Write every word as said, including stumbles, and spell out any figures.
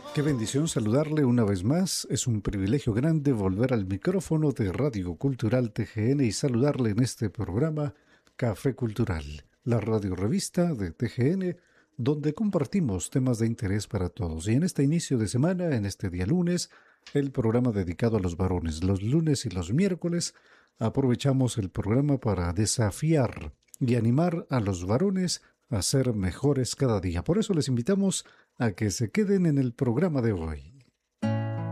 Qué bendición saludarle una vez más. Es un privilegio grande volver al micrófono de Radio Cultural T G N y saludarle en este programa Café Cultural, la radio revista de T G N, donde compartimos temas de interés para todos. Y en este inicio de semana, en este día lunes, el programa dedicado a los varones. Los lunes y los miércoles aprovechamos el programa para desafiar y animar a los varones a ser mejores cada día. Por eso les invitamos a que se queden en el programa de hoy.